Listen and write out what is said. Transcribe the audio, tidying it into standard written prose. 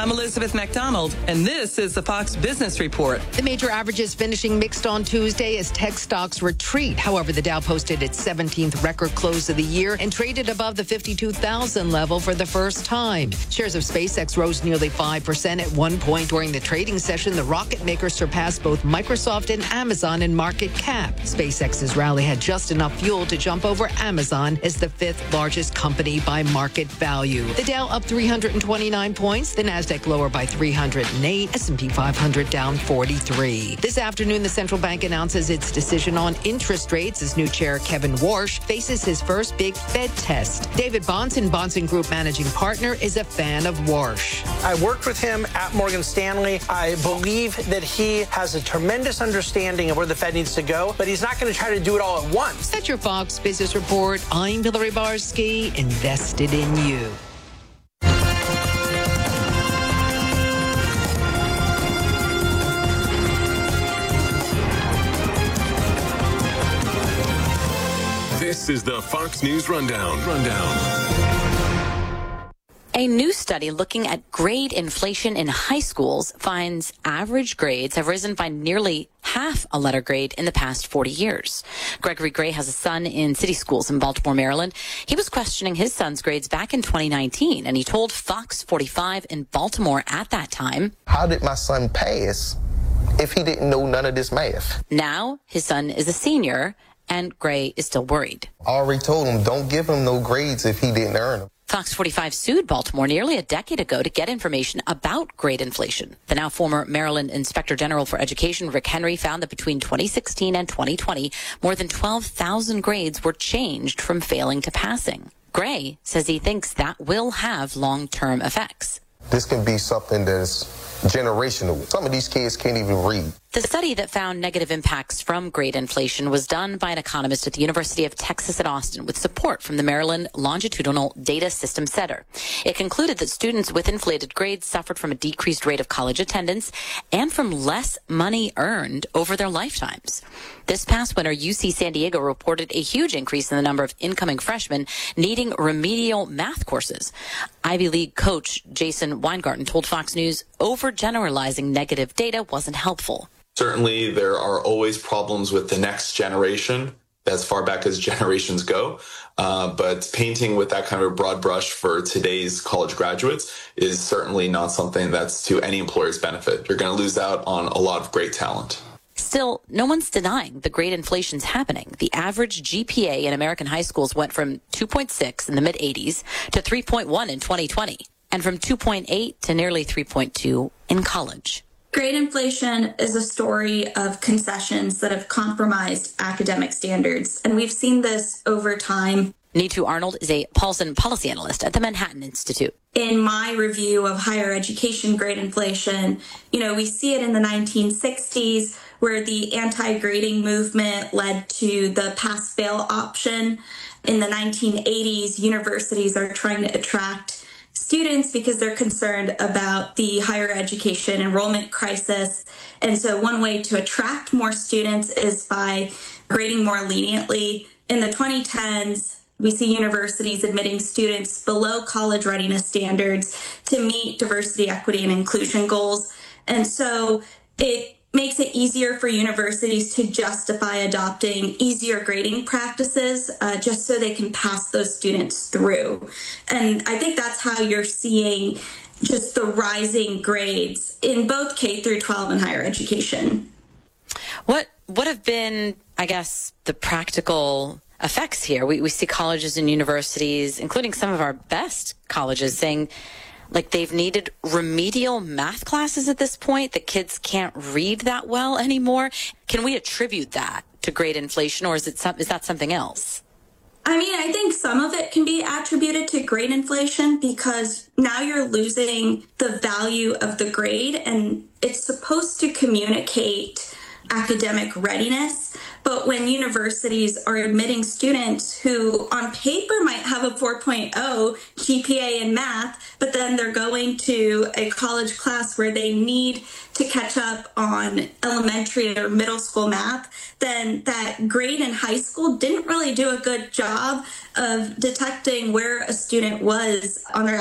I'm Elizabeth McDonald, and this is the Fox Business Report. The major averages finishing mixed on Tuesday as tech stocks retreat. However, the Dow posted its 17th record close of the year and traded above the 52,000 level for the first time. Shares of SpaceX rose nearly 5% at one point during the trading session. The rocket maker surpassed both Microsoft and Amazon in market cap. SpaceX's rally had just enough fuel to jump over Amazon as the fifth largest company by market value. The Dow up 329 points. The Nasdaq lower by 308. S&P 500 down 43. This afternoon, the central bank announces its decision on interest rates as new chair Kevin Warsh faces his first big Fed test. David Bahnsen, Bahnsen Group managing partner, is a fan of Warsh. I worked with him at Morgan Stanley. I believe that he has a tremendous understanding of where the Fed needs to go, but he's not going to try to do it all at once. That's your Fox Business Report. I'm Hillary Barsky, invested in you. This is the Fox News Rundown. A new study looking at grade inflation in high schools finds average grades have risen by nearly half a letter grade in the past 40 years. Gregory Gray has a son in city schools in Baltimore, Maryland. He was questioning his son's grades back in 2019, and he told Fox 45 in Baltimore at that time, "How did my son pass if he didn't know none of this math?" Now his son is a senior, and Gray is still worried. I already told him, don't give him no grades if he didn't earn them. Fox 45 sued Baltimore nearly a decade ago to get information about grade inflation. The now former Maryland Inspector General for Education, Rick Henry, found that between 2016 and 2020, more than 12,000 grades were changed from failing to passing. Gray says he thinks that will have long-term effects. This can be something that's generational. Some of these kids can't even read. The study that found negative impacts from grade inflation was done by an economist at the University of Texas at Austin with support from the Maryland Longitudinal Data System Center. It concluded that students with inflated grades suffered from a decreased rate of college attendance and from less money earned over their lifetimes. This past winter, UC San Diego reported a huge increase in the number of incoming freshmen needing remedial math courses. Ivy League coach Jason Weingarten told Fox News overgeneralizing negative data wasn't helpful. Certainly, there are always problems with the next generation, as far back as generations go. But painting with that kind of a broad brush for today's college graduates is certainly not something that's to any employer's benefit. You're going to lose out on a lot of great talent. Still, no one's denying the grade inflation's happening. The average GPA in American high schools went from 2.6 in the mid-'80s to 3.1 in 2020, and from 2.8 to nearly 3.2 in college. Grade inflation is a story of concessions that have compromised academic standards, and we've seen this over time. Neetu Arnold is a Paulson policy analyst at the Manhattan Institute. In my review of higher education grade inflation, we see it in the 1960s where the anti-grading movement led to the pass-fail option. In the 1980s, universities are trying to attract students because they're concerned about the higher education enrollment crisis. And so one way to attract more students is by grading more leniently. In the 2010s, we see universities admitting students below college readiness standards to meet diversity, equity, and inclusion goals. And so it makes it easier for universities to justify adopting easier grading practices just so they can pass those students through. And I think that's how you're seeing just the rising grades in both K through 12 and higher education. What have been, I guess, the practical effects here? We see colleges and universities, including some of our best colleges, saying like they've needed remedial math classes at this point. The kids can't read that well anymore. Can we attribute that to grade inflation, or is that something else? I think some of it can be attributed to grade inflation because now you're losing the value of the grade, and it's supposed to communicate academic readiness. But when universities are admitting students who on paper might have a 4.0 GPA in math, but then they're going to a college class where they need to catch up on elementary or middle school math, then that grade in high school didn't really do a good job of detecting where a student was on their